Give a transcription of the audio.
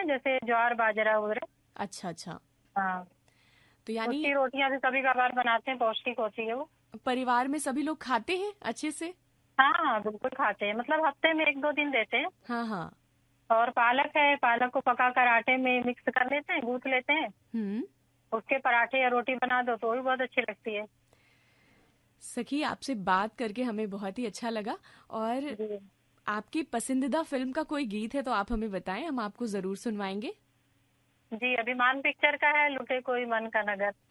जैसे ज्वार बाजरा वगैरह। अच्छा अच्छा। हाँ, तो यानी उसकी रोटियां भी कभी कभार बनाते हैं, पौष्टिक होती है वो। परिवार में सभी लोग खाते हैं अच्छे से? हाँ हाँ, बिल्कुल खाते हैं, मतलब हफ्ते में 1-2 दिन देते हैं। हाँ हाँ। और पालक है, पालक को पकाकर आटे में मिक्स कर लेते हैं, गूंथ लेते हैं। हम्म। उसके पराठे या रोटी बना दो तो वो भी बहुत अच्छी लगती है। सखी, आपसे बात करके हमें बहुत ही अच्छा लगा। और जी आपकी पसंदीदा फिल्म का कोई गीत है तो आप हमें बताएं, हम आपको जरूर सुनवाएंगे। जी, अभिमान पिक्चर का है, लुटे कोई मन का नगर।